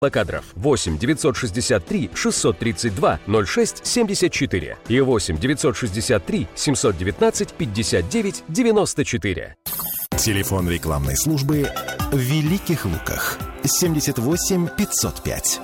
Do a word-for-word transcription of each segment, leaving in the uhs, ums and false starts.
Кадров восемь девятьсот шестьдесят три шестьсот тридцать два ноль шесть семьдесят четыре и восемь девятьсот шестьдесят три семьсот девятнадцать пятьдесят девять девяносто четыре. Телефон рекламной службы в Великих Луках семьдесят восемь пятьсот пять.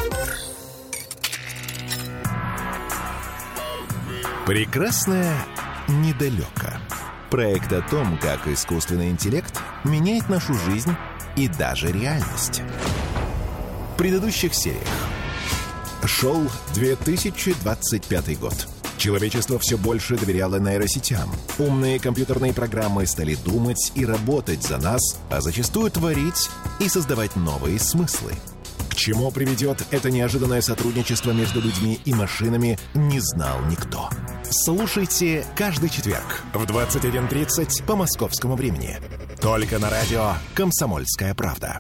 Прекрасное недалеко. Проект о том, как искусственный интеллект меняет нашу жизнь и даже реальность. В предыдущих сериях. Шел две тысячи двадцать пятый год. Человечество все больше доверяло нейросетям. Умные компьютерные программы стали думать и работать за нас, а зачастую творить и создавать новые смыслы. К чему приведет это неожиданное сотрудничество между людьми и машинами, не знал никто. Слушайте каждый четверг в двадцать один тридцать по московскому времени. Только на радио «Комсомольская правда».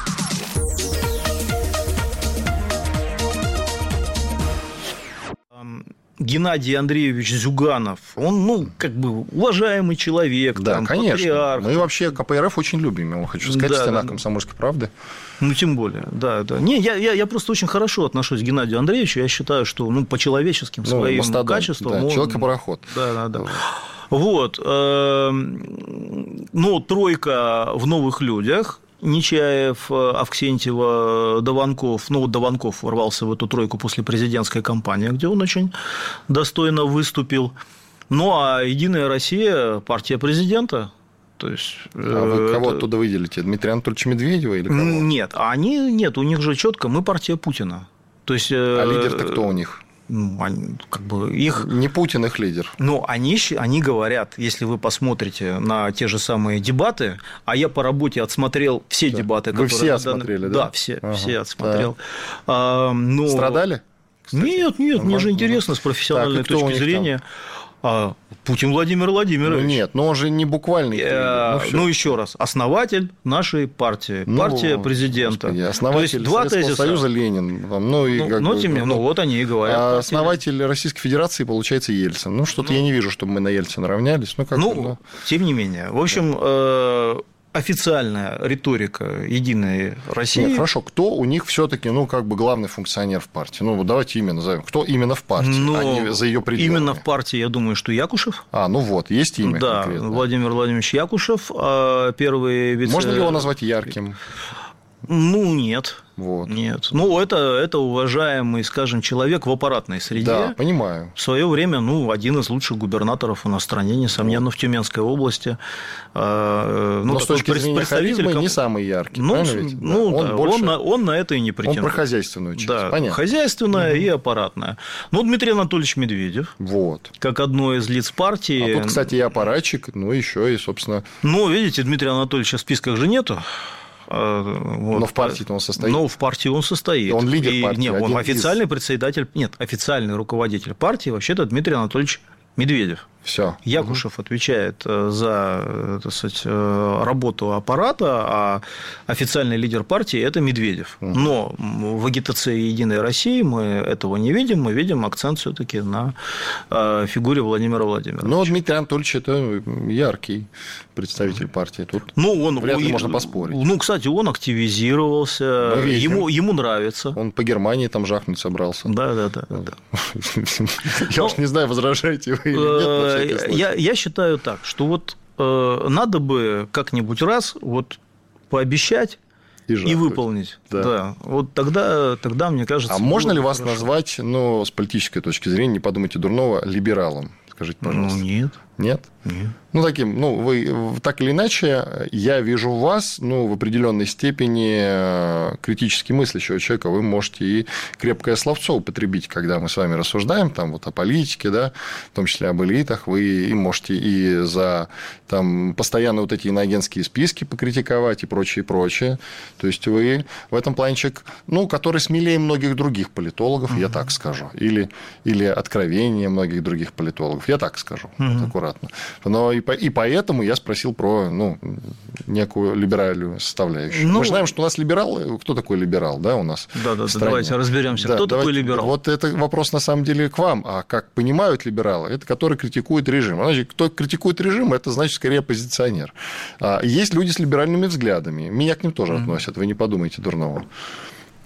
Геннадий Андреевич Зюганов, он, ну, как бы уважаемый человек, да, там, конечно. Патриарх. Мы вообще ка пэ эр эф очень любим его, хочу сказать, да, стена да. «Комсомольской правды». Ну, тем более, да, да. Не, я, я, я просто очень хорошо отношусь к Геннадию Андреевичу, я считаю, что, ну, по человеческим своим ну, мастодон, качествам... Да, он... человек-пароход. Да, да, да. Вот. Ну, тройка в новых людях. Нечаев, Авксентьева, Дованков. Ну, вот Дованков ворвался в эту тройку после президентской кампании, где он очень достойно выступил. Ну, а «Единая Россия» – партия президента. То есть, а вы это... кого оттуда выделите? Дмитрия Анатольевича Медведева или кого? Нет, они нет, у них же четко мы партия Путина. То есть, а лидер-то кто у них? Ну, они, как бы их... Не Путин их лидер. Ну, они, они говорят, если вы посмотрите на те же самые дебаты, а я по работе отсмотрел все да. дебаты, вы которые... все отсмотрели, да? Да, все, ага. все отсмотрел. Да. А, но... Страдали? Кстати? Нет, нет, ага. мне же интересно с профессиональной так, точки зрения. Там? А, Путин Владимир Владимирович. Ну, нет, но он же не буквальный. Ну, ну, еще раз, основатель нашей партии, ну, партия президента. Господи, основатель То есть, два Советского тезиса. Союза Ленин. Ну, и ну, как ну, бы, тем, ну, ну, вот они и говорят. А партия... основатель Российской Федерации, получается, Ельцин. Ну, что-то ну, я не вижу, чтобы мы на Ельцина равнялись. Ну, как ну, ну... тем не менее. В общем, да. Официальная риторика «Единой России». Нет, хорошо, кто у них все-таки, ну, как бы главный функционер в партии? Ну, давайте имя назовем. Кто именно в партии, ну, а не за ее пределами? Именно в партии, я думаю, что Якушев. А, ну вот, есть имя да, конкретно. Владимир Владимирович Якушев, первый вице... Можно ли его назвать ярким? Ну, нет. Вот. Нет. Ну, это, это уважаемый, скажем, человек в аппаратной среде. Да, понимаю. В свое время, ну, один из лучших губернаторов у нас в стране, несомненно, в Тюменской области. Ну, но с точки зрения харизмы не самый яркий, ну, правильно ведь? Ну, да. он, да, больше... он, на, он на это и не претендует. Он про хозяйственную часть, да, понятно. Хозяйственная угу. и аппаратная. Ну, Дмитрий Анатольевич Медведев. Вот. Как одно из лиц партии. А тут, кстати, и аппаратчик, ну, еще и, собственно... Ну, видите, Дмитрия Анатольевича в списках же нету. Вот. Но в партии-то он состоит. Но в партии он состоит. Он лидер и, партии. Нет, он официальный из... председатель, нет, официальный руководитель партии, вообще-то Дмитрий Анатольевич Медведев. Все. Якушев угу. отвечает за, так сказать, работу аппарата, а официальный лидер партии – это Медведев. Угу. Но в агитации «Единой России» мы этого не видим, мы видим акцент все-таки на фигуре Владимира Владимировича. Но Дмитрий Анатольевич – это яркий представитель партии. Тут ну, он, вряд ли можно поспорить. Ну, кстати, он активизировался, ему, ему нравится. Он по Германии там жахнуть собрался. Да, да, да. да. Я уж не знаю, возражаете вы или нет. Я, я считаю так, что вот э, надо бы как-нибудь раз вот пообещать и, и выполнить. Да. Да. Вот тогда, тогда, мне кажется... А можно ли вас хорошо. назвать, ну, с политической точки зрения, не подумайте дурного, либералом? Скажите, пожалуйста. Ну, нет. Нет? Нет. Ну, таким, ну, вы так или иначе, я вижу в вас, ну, в определенной степени критически мыслящего человека. Вы можете и крепкое словцо употребить, когда мы с вами рассуждаем там, вот, о политике, да, в том числе об элитах. Вы и можете и за там, постоянно вот эти иноагентские списки покритиковать и прочее, и прочее. То есть вы в этом плане человек, ну, который смелее многих других политологов, uh-huh. я так скажу, или, или откровение многих других политологов, я так скажу, uh-huh. аккуратно. Но и, и поэтому я спросил про ну, некую либеральную составляющую. Ну, мы же знаем, что у нас либерал. Кто такой либерал, да, у нас? Да, да, давайте разберемся. Да, кто давайте, такой либерал? Вот это вопрос на самом деле к вам. А как понимают либералы? Это который критикует режим. Значит, кто критикует режим, это значит скорее оппозиционер. Есть люди с либеральными взглядами. Меня к ним тоже mm-hmm. относят. Вы не подумайте дурного.